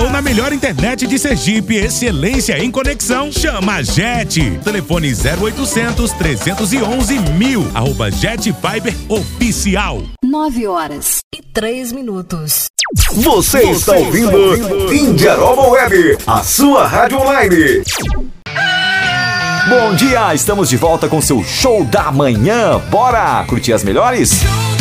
Falou na melhor internet de Sergipe, excelência em conexão, chama a Jet. Telefone 0800 311 1000, @Jet Fiber Oficial. 9h03. Você está ouvindo Indiaroba Web, a sua rádio online. Bom dia, estamos de volta com seu show da manhã. Bora curtir as melhores?